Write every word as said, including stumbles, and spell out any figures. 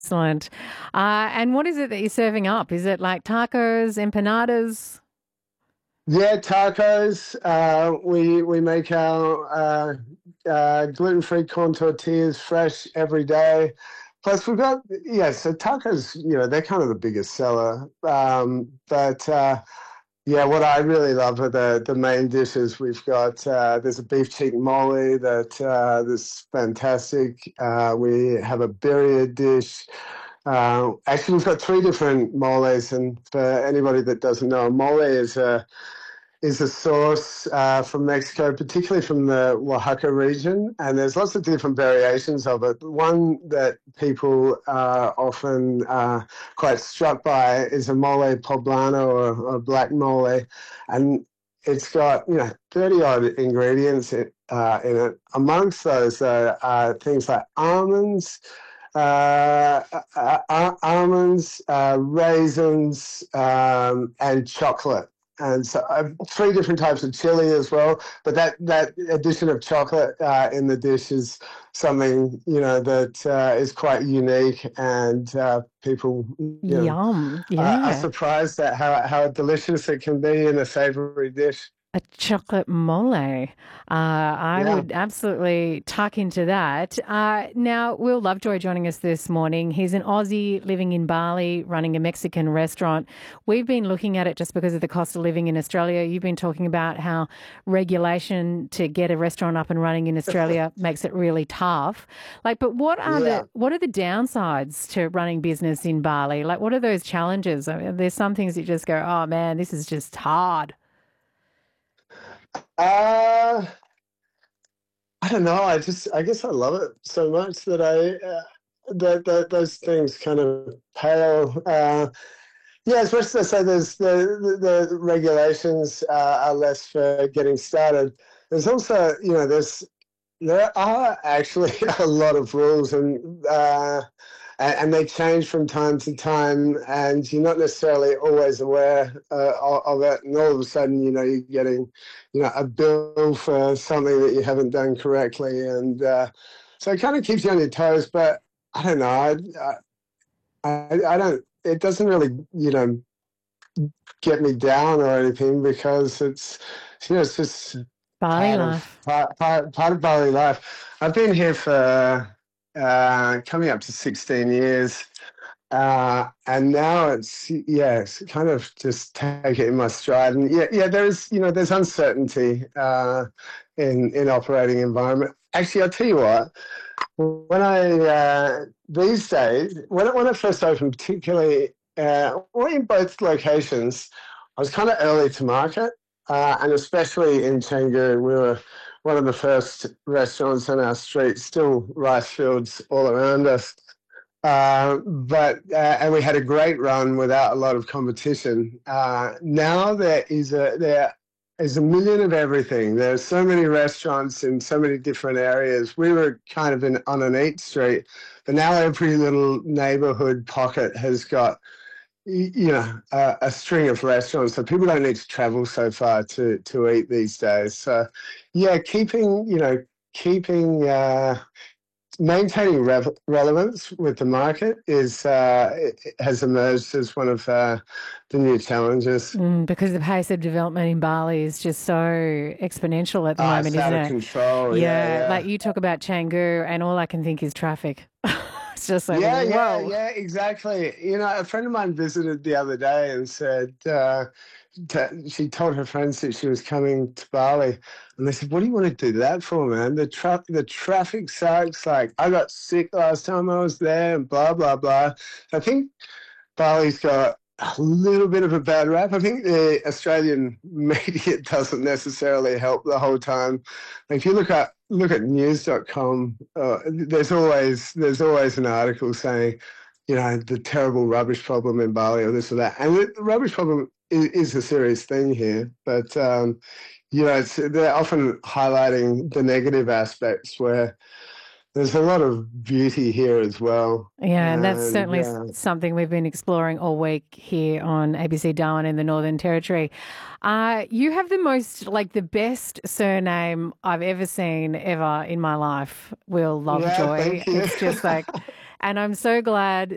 Excellent. Uh, and what is it that you're serving up? Is it like tacos, empanadas? Yeah, tacos. Uh, we we make our uh, uh, gluten-free corn tortillas fresh every day. Plus, we've got yeah. So tacos, you know, they're kind of the biggest seller. Um, but uh, yeah, what I really love are the the main dishes. We've got uh, there's a beef cheek mole that uh, that's fantastic. Uh, we have a birria dish. Uh, actually, we've got three different moles, and for anybody that doesn't know, a mole is a is a source uh, from Mexico, particularly from the Oaxaca region, and there's lots of different variations of it. One that people are often uh, quite struck by is a mole poblano or, or black mole, and it's got you know thirty odd ingredients in, uh, in it. Amongst those uh, are things like almonds, uh, uh, uh, almonds, uh, raisins, um, and chocolate. And so uh, three different types of chili as well. But that, that addition of chocolate uh, in the dish is something, you know, that uh, is quite unique, and uh, people, you know, Yum. uh, are Yeah. surprised at how, how delicious it can be in a savory dish. A chocolate mole. Uh, I Yeah. would absolutely tuck into that. Uh, now, Will Lovejoy joining us this morning. He's an Aussie living in Bali, running a Mexican restaurant. We've been looking at it just because of the cost of living in Australia. You've been talking about how regulation to get a restaurant up and running in Australia makes it really tough. Like, but what are the Yeah. what are the downsides to running business in Bali? Like, what are those challenges? I mean, there's some things you just go, oh man, this is just hard. Uh, I don't know. I just, I guess I love it so much that I, uh, that, that those things kind of pale. Uh, yeah, as much as I say, there's the the, the regulations uh, are less for getting started. There's also, you know, there's there are actually a lot of rules, and uh, and, and they change from time to time, and you're not necessarily always aware uh, of, of it. And all of a sudden, you know, you're getting, you know, a bill for something that you haven't done correctly, and uh, so it kind of keeps you on your toes. But I don't know. I, I, I don't. It doesn't really, you know, get me down or anything, because it's, you know, it's just Bali part of life. part part, part of Bali life. I've been here for uh, coming up to sixteen years, uh, and now it's yeah, it's kind of just take it in my stride. And yeah, yeah, there's you know there's uncertainty uh, in in operating environment. Actually, I'll tell you what. When I uh, these days, when I, when I first opened, particularly uh, well, in both locations, I was kind of early to market, uh, and especially in Canggu, we were one of the first restaurants on our street. Still rice fields all around us, uh, but uh, and we had a great run without a lot of competition. Uh, now there is a there is a million of everything. There's so many restaurants in so many different areas. We were kind of in on an eat street, but now every little neighborhood pocket has got you know a, a string of restaurants, so people don't need to travel so far to to eat these days. So yeah, keeping you know keeping uh, maintaining rev- relevance with the market is uh, has emerged as one of uh, the new challenges. Mm, because the pace of development in Bali is just so exponential at the Ah, moment, it's isn't out of it? control. Yeah, Yeah, like yeah. you talk about Canggu, and all I can think is traffic. It's just like, Yeah, yeah, whoa. yeah, exactly. You know, a friend of mine visited the other day and said uh, t- she told her friends that she was coming to Bali, and they said, "What do you want to do that for, man? The tra- the traffic sucks. Like, I got sick last time I was there, and blah blah blah." I think Bali's got a little bit of a bad rap. I think the Australian media doesn't necessarily help the whole time. If you look at look at news dot com, uh, there's always there's always an article saying, you know, the terrible rubbish problem in Bali or this or that. And the rubbish problem is, is a serious thing here, but um, you know, it's, they're often highlighting the negative aspects where there's a lot of beauty here as well. Yeah, and that's And certainly s- uh, something we've been exploring all week here on A B C Darwin in the Northern Territory. Uh, you have the most, like, the best surname I've ever seen ever in my life, Will yeah, Lovejoy. thank you. It's just like, and I'm so glad